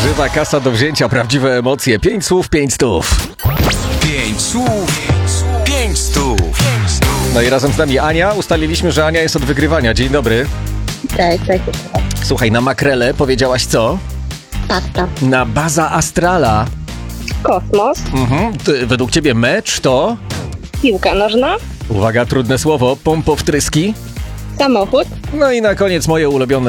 Żywa kasa do wzięcia, prawdziwe emocje. 5 słów, 5 stów. 5 słów, 5 stów. No i razem z nami Ania. Ustaliliśmy, że Ania jest od wygrywania. Dzień dobry. Tak. Słuchaj, na makrele powiedziałaś co? Pasta. Na baza astrala. Kosmos. Według ciebie mecz to? Piłka nożna. Uwaga, trudne słowo. Pompowtryski. Samochód. No i na koniec moje ulubione